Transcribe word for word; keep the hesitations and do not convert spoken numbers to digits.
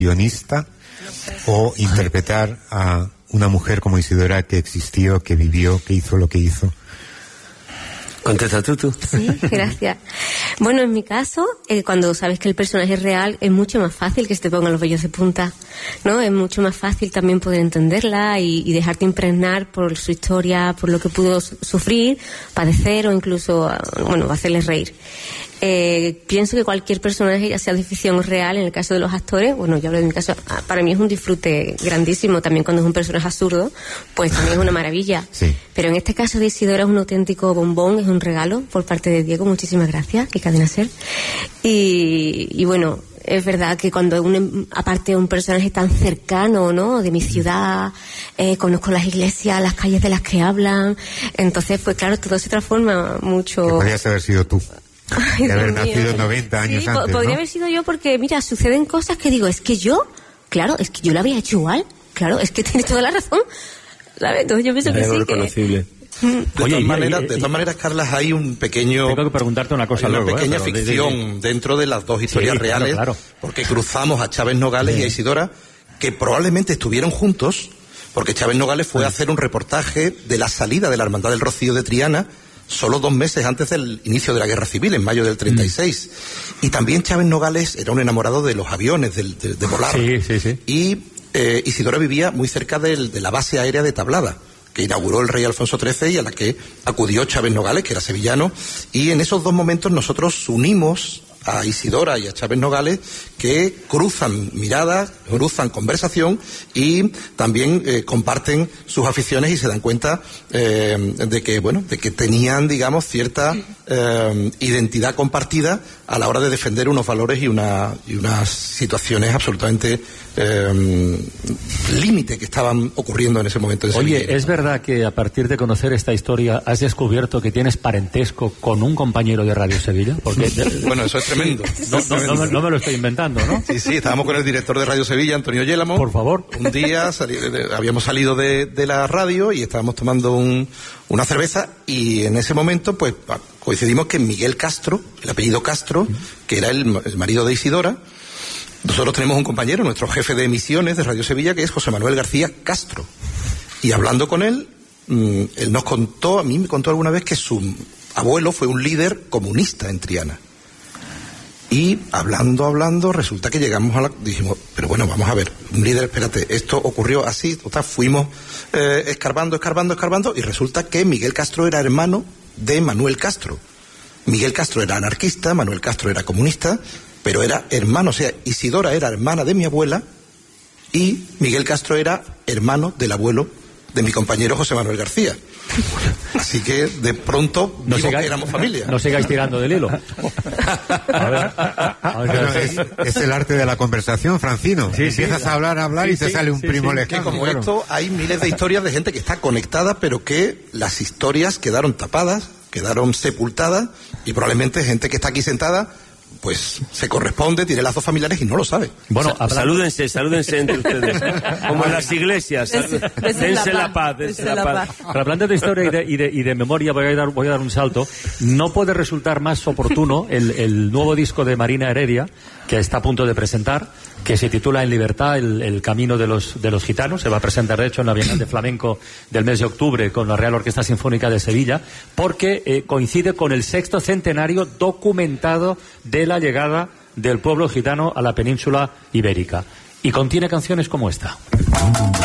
guionista o interpretar a una mujer como Isidora que existió, que vivió, que hizo lo que hizo? Contesta tú, tú. Sí, gracias. Bueno, en mi caso, eh, cuando sabes que el personaje es real, es mucho más fácil que se te pongan los vellos de punta, ¿no? Es mucho más fácil también poder entenderla y, y dejarte impregnar por su historia, por lo que pudo sufrir, padecer o incluso, bueno, hacerles reír. Eh, pienso que cualquier personaje, ya sea de ficción o real, en el caso de los actores, bueno, yo hablo de mi caso, para mí es un disfrute grandísimo, también cuando es un personaje absurdo, pues también es una maravilla. Sí. Pero en este caso de Isidora es un auténtico bombón, es un regalo por parte de Diego, muchísimas gracias, y Cadena Ser. Y, y bueno, es verdad que cuando un, aparte de un personaje tan cercano, ¿no?, de mi ciudad, eh, conozco las iglesias, las calles de las que hablan, entonces pues claro, todo se transforma mucho. Que podrías haber sido tú. Ay, de haber Dios mío. nacido noventa años sí, antes, podría ¿no? haber sido yo porque, mira, suceden cosas que digo, es que yo, claro, es que yo lo había hecho igual, claro, es que tienes toda la razón, ¿sabes? Entonces yo pienso que sí, reconocible. que... De, Oye, todas y- maneras, y- de todas maneras, Carlas, hay un pequeño... Tengo que preguntarte una cosa Hay una luego, pequeña ¿eh? Pero de- ficción de- de- dentro de las dos historias Sí, claro, reales, claro. porque cruzamos a Chávez Nogales y a Isidora, que probablemente estuvieron juntos, porque Chávez Nogales fue a hacer un reportaje de la salida de la Hermandad del Rocío de Triana, solo dos meses antes del inicio de la Guerra Civil, en mayo del treinta y seis. Y también Chávez Nogales era un enamorado de los aviones, del- de, de volar. Sí, sí, sí. Y eh, Isidora vivía muy cerca del- de la base aérea de Tablada, que inauguró el rey Alfonso trece y a la que acudió Chávez Nogales, que era sevillano. Y en esos dos momentos nosotros unimos a Isidora y a Chávez Nogales, que cruzan miradas, cruzan conversación y también eh, comparten sus aficiones y se dan cuenta eh, de que, bueno, de que tenían, digamos, cierta eh, identidad compartida a la hora de defender unos valores y, una, y unas situaciones absolutamente eh, límite que estaban ocurriendo en ese momento. En Oye, Sevilla. ¿es verdad que a partir de conocer esta historia has descubierto que tienes parentesco con un compañero de Radio Sevilla? Porque Bueno, eso es tremendo. no, no- no me, no me lo estoy inventando, ¿no? Sí, sí, estábamos con el director de Radio Sevilla, Antonio Yélamo. Por favor. Un día sali- de- habíamos salido de, de la radio y estábamos tomando un- una cerveza y en ese momento pues pa- coincidimos que Miguel Castro, el apellido Castro, que era el, el marido de Isidora, nosotros tenemos un compañero, nuestro jefe de emisiones de Radio Sevilla, que es José Manuel García Castro. Y hablando con él, mmm, él nos contó, a mí me contó alguna vez que su abuelo fue un líder comunista en Triana. Y hablando, hablando, resulta que llegamos a la... Dijimos, pero bueno, vamos a ver, un líder, espérate, esto ocurrió así, total, fuimos eh, escarbando, escarbando, escarbando, y resulta que Miguel Castro era hermano de Manuel Castro. Miguel Castro era anarquista, Manuel Castro era comunista, pero era hermano, o sea, Isidora era hermana de mi abuela y Miguel Castro era hermano del abuelo de mi compañero José Manuel García. Así que de pronto No vimos sigáis- que éramos familia. No sigáis tirando del hilo. A ver, a ver, Bueno, es, es el arte de la conversación, Francino. Sí, sí. Empiezas a hablar, a hablar Sí, y te sí, sale un sí, primo sí. Que lejano. como claro. esto hay miles de historias de gente que está conectada, pero que las historias quedaron tapadas, quedaron sepultadas, y probablemente gente que está aquí sentada pues se corresponde, tiene lazos familiares y no lo sabe. Bueno, Sa- hablando- salúdense, salúdense entre ustedes. Como en las iglesias. Dense- dense Dense la la paz, paz, dense dense la la paz. paz. Pero hablando de historia y de, y de, y de memoria, voy a, dar, voy a dar un salto. No puede resultar más oportuno el, el nuevo disco de Marina Heredia, que está a punto de presentar, que se titula En Libertad, el, el camino de los, de los gitanos. Se va a presentar, de hecho, en la Bienal de Flamenco del mes de octubre con la Real Orquesta Sinfónica de Sevilla, porque eh, coincide con el sexto centenario documentado de la llegada del pueblo gitano a la península ibérica. Y contiene canciones como esta.